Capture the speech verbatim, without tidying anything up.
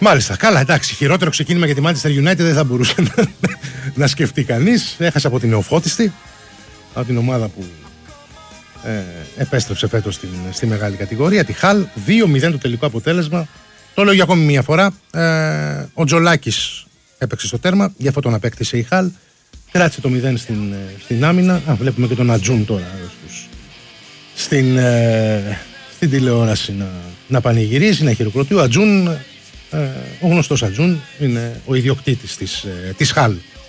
Μάλιστα. Καλά, εντάξει. Χειρότερο ξεκίνημα για τη Manchester United δεν θα μπορούσε να, να σκεφτεί κανείς. Έχασε από την νεοφώτιστη, από την ομάδα που ε, επέστρεψε φέτος στην, στη μεγάλη κατηγορία, τη Χαλ. δύο μηδέν το τελικό αποτέλεσμα. Το λέω για ακόμη μια φορά. Ε, ο Τζολάκης έπαιξε στο τέρμα, γι' αυτό τον απέκτησε η Χαλ. Κράτησε το μηδέν στην, στην άμυνα. Α, βλέπουμε και τον Ατζούν τώρα στους, στην, ε, στην τηλεόραση να, να πανηγυρίζει, να χειροκροτεί. Ο Ατζούν, ε, ο γνωστός Ατζούν, είναι ο ιδιοκτήτης της, ε, της Χαλ.